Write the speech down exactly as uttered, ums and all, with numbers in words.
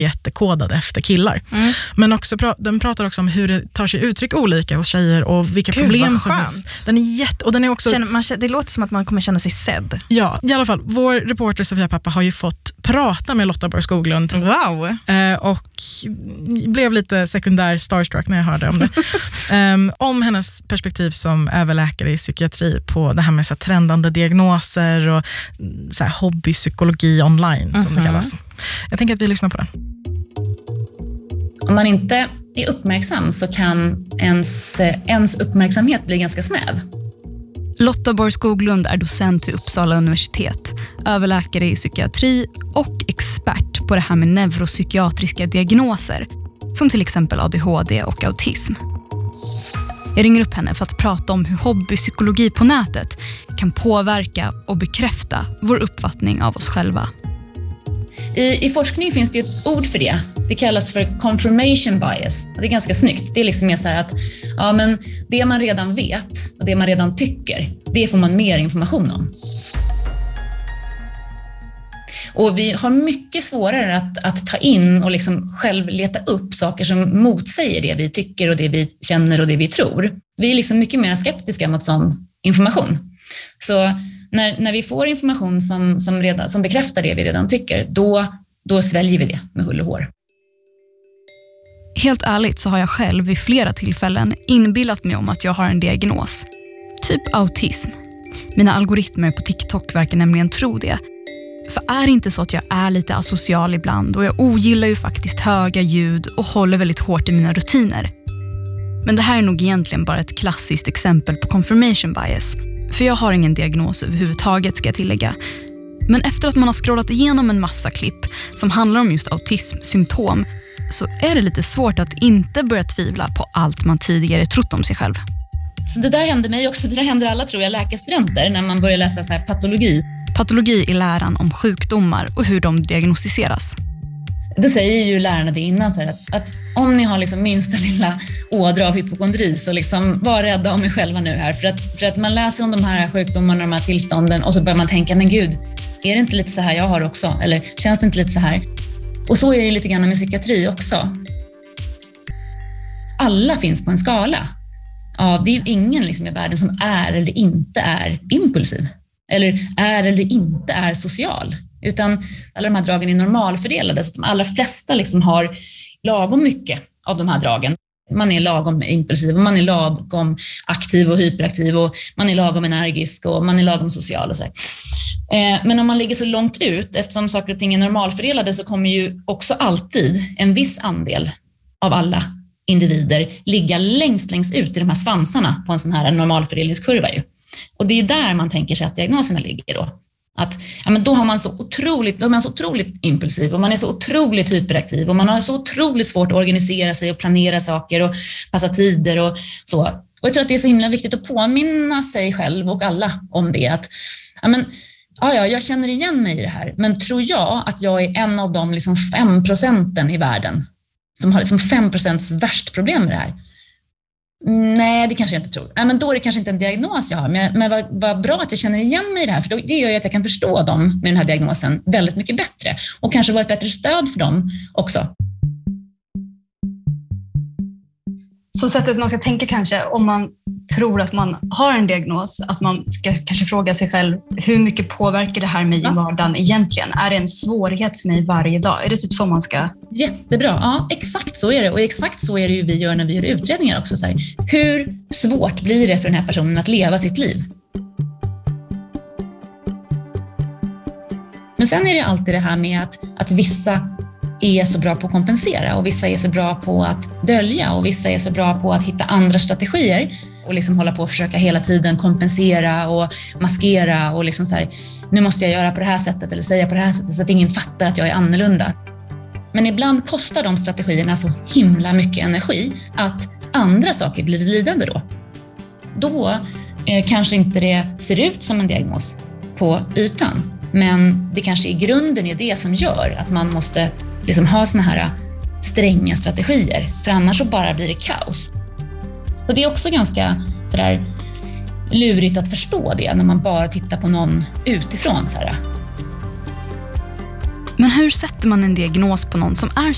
jättekodad efter killar. Mm. Men också, den pratar också om hur det tar sig uttryck olika hos tjejer och vilka Gud, problem som finns. Den är jätte, och den är också... Känner, man, det låter som att man kommer känna sig sedd. Ja, i alla fall. Vår reporter Sofia Pappa har ju fått prata med Lotta Borg Skoglund. Wow. Eh, och blev lite sekundär starstruck när jag hörde om det. um, om hennes perspektiv som överläkare i psykiatri på det här med så här, trendande diagnoser och så här, hobbypsykologi online som uh-huh. det kallas. Jag tänker att vi lyssnar på det. Om man inte är uppmärksam så kan ens, ens uppmärksamhet bli ganska snäv. Lotta Borg Skoglund är docent vid Uppsala universitet, överläkare i psykiatri och expert på det här med neuropsykiatriska diagnoser, som till exempel A D H D och autism. Jag ringer upp henne för att prata om hur hobbypsykologi på nätet kan påverka och bekräfta vår uppfattning av oss själva. I, I forskning finns det ju ett ord för det. Det kallas för confirmation bias. Det är ganska snyggt. Det är liksom mer så här att ja, men det man redan vet och det man redan tycker, det får man mer information om. Och vi har mycket svårare att, att ta in och liksom själv leta upp saker som motsäger det vi tycker och det vi känner och det vi tror. Vi är liksom mycket mer skeptiska mot sån information. Så när, när vi får information som, som, redan, som bekräftar det vi redan tycker, då, då sväljer vi det med hull och hår. Helt ärligt så har jag själv vid flera tillfällen inbillat mig om att jag har en diagnos. Typ autism. Mina algoritmer på TikTok verkar nämligen tro det. För är det inte så att jag är lite asocial ibland och jag ogillar ju faktiskt höga ljud och håller väldigt hårt i mina rutiner. Men det här är nog egentligen bara ett klassiskt exempel på confirmation bias. För jag har ingen diagnos överhuvudtaget, ska jag tillägga. Men efter att man har scrollat igenom en massa klipp som handlar om just autismsymptom så är det lite svårt att inte börja tvivla på allt man tidigare trott om sig själv. Så det där händer mig också, det där händer alla tror jag läkarstudenter när man börjar läsa så här patologi. Patologi är läran om sjukdomar och hur de diagnostiseras. Då säger ju lärarna det innan så här att, att om ni har liksom minsta lilla ådra av hypokondri så liksom var rädda om er själva nu här. För att, för att man läser om de här sjukdomarna, de här tillstånden och så börjar man tänka, men gud, är det inte lite så här jag har också? Eller känns det inte lite så här? Och så är det lite grann med psykiatri också. Alla finns på en skala. Ja, det är ju ingen liksom i världen som är eller inte är impulsiv. Eller är eller inte är social. Utan alla de här dragen är normalfördelade. Så de allra flesta liksom har lagom mycket av de här dragen. Man är lagom impulsiv och man är lagom aktiv och hyperaktiv och man är lagom energisk och man är lagom social och så här. Men om man ligger så långt ut, eftersom saker och ting är normalfördelade, så kommer ju också alltid en viss andel av alla individer ligga längst längst ut i de här svansarna på en sån här normalfördelningskurva ju. Och det är där man tänker sig att diagnoserna ligger då. Att ja, men då har man så otroligt, då är man så otroligt impulsiv och man är så otroligt hyperaktiv och man har så otroligt svårt att organisera sig och planera saker och passa tider och så. Och jag tror att det är så himla viktigt att påminna sig själv och alla om det. Att ja, men, ja, ja, jag känner igen mig i det här, men tror jag att jag är en av de liksom fem procenten i världen som har liksom fem procents värst problem med det här? Nej, det kanske jag inte tror. Nej, men då är det kanske inte en diagnos jag har. Men, men vad, vad bra att jag känner igen mig i det här. För då, det gör ju att jag kan förstå dem med den här diagnosen väldigt mycket bättre. Och kanske vara ett bättre stöd för dem också. Så sättet man ska tänka kanske om man tror att man har en diagnos, att man ska kanske fråga sig själv, hur mycket påverkar det här mig ja. i vardagen egentligen? Är det en svårighet för mig varje dag? Är det typ så man ska... Jättebra, ja exakt så är det. Och exakt så är det ju vi gör när vi gör utredningar också. Så här, hur svårt blir det för den här personen att leva sitt liv? Men sen är det alltid det här med att, att vissa är så bra på att kompensera och vissa är så bra på att dölja och vissa är så bra på att hitta andra strategier och liksom hålla på att försöka hela tiden kompensera och maskera och liksom så här, nu måste jag göra på det här sättet eller säga på det här sättet så att ingen fattar att jag är annorlunda. Men ibland kostar de strategierna så himla mycket energi att andra saker blir lidande då. Då eh, kanske inte det ser ut som en diagnos på ytan, men det kanske i grunden är det som gör att man måste liksom ha såna här stränga strategier, för annars så bara blir det kaos. Och det är också ganska sådär lurigt att förstå det när man bara tittar på någon utifrån så här. Men hur sätter man en diagnos på någon som är